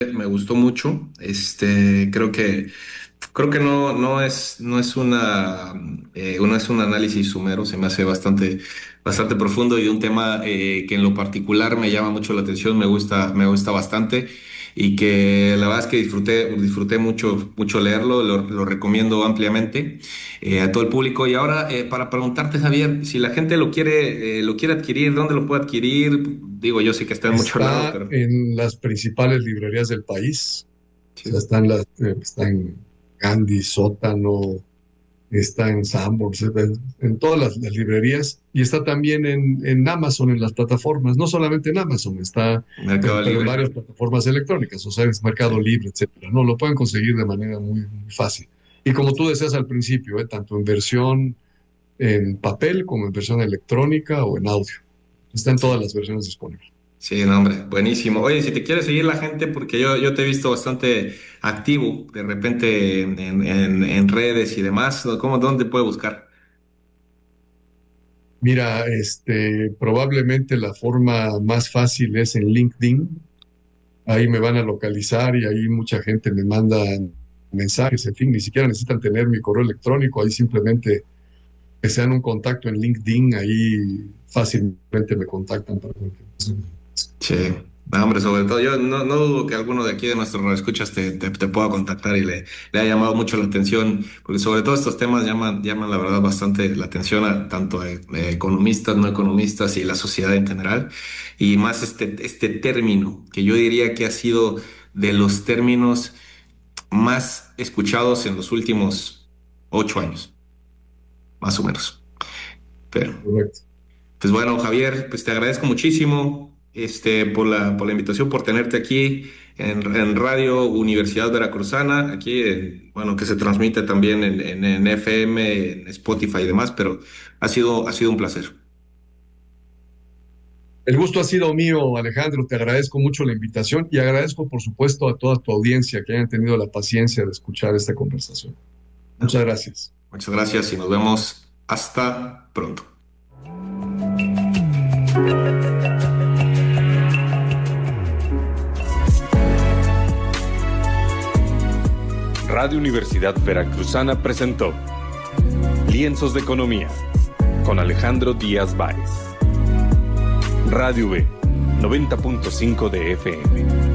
Me gustó mucho. Creo que no es no es un análisis sumero, se me hace bastante profundo y de un tema que en lo particular me llama mucho la atención, me gusta bastante y que la verdad es que disfruté mucho leerlo, lo recomiendo ampliamente a todo el público. Y ahora, para preguntarte, Javier, si la gente lo quiere adquirir, ¿dónde lo puede adquirir? Digo, yo sé que está en muchos lados, Está pero en las principales librerías del país. O sea, sí. está en Gandhi, Sótano, está en Sanborns, en todas las librerías. Y está también en Amazon, en las plataformas. No solamente en Amazon, está, Mercado pero en Libre. varias plataformas electrónicas, o sea, es Sí. Mercado Libre, etcétera. No, lo pueden conseguir de manera muy fácil. Y como tú decías al principio, tanto en versión en papel como en versión electrónica o en audio. Está en todas Sí. las versiones disponibles. Sí, no, hombre, buenísimo. Oye, si te quiere seguir la gente, porque yo te he visto bastante activo de repente en redes y demás, ¿no? ¿Dónde puede buscar? Mira, probablemente la forma más fácil es en LinkedIn. Ahí me van a localizar y ahí mucha gente me manda mensajes, en fin, ni siquiera necesitan tener mi correo electrónico, ahí simplemente que sean un contacto en LinkedIn, ahí fácilmente me contactan para cualquier cosa. Sí, no, hombre, sobre todo yo no dudo que alguno de aquí de nuestros escuchas te pueda contactar y le ha llamado mucho la atención, porque sobre todo estos temas llaman la verdad bastante la atención a tanto economistas, no economistas y la sociedad en general, y más este término, que yo diría que ha sido de los términos más escuchados en los últimos 8 años, más o menos. Pero Correcto. pues bueno, Javier, pues te agradezco muchísimo por la invitación, por tenerte aquí en Radio Universidad Veracruzana, aquí, bueno, que se transmite también en FM, en Spotify y demás, pero ha sido un placer. El gusto ha sido mío, Alejandro. Te agradezco mucho la invitación y agradezco, por supuesto, a toda tu audiencia que hayan tenido la paciencia de escuchar esta conversación. Muchas gracias. Muchas gracias y nos vemos hasta pronto. Radio Universidad Veracruzana presentó Lienzos de Economía con Alejandro Díaz Báez. Radio V, 90.5 de FM.